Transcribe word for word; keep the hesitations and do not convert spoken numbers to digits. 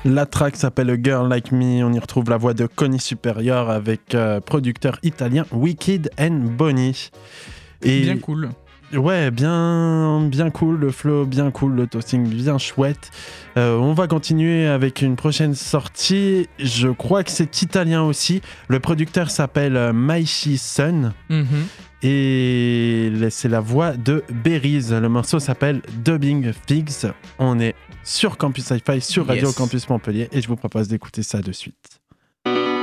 La track s'appelle A Girl Like Me. On y retrouve la voix de Connie Superior avec euh, producteur italien Wicked and Bonnie. Et bien cool. Ouais, bien, bien cool, le flow bien cool, le toasting bien chouette. Euh, on va continuer avec une prochaine sortie. Je crois que c'est italien aussi. Le producteur s'appelle Maishi Sun. Mm-hmm. Et c'est la voix de Berries. Le morceau s'appelle Dubbing Figs. On est sur Campus Hi-Fi, sur Radio yes. Campus Montpellier. Et je vous propose d'écouter ça de suite.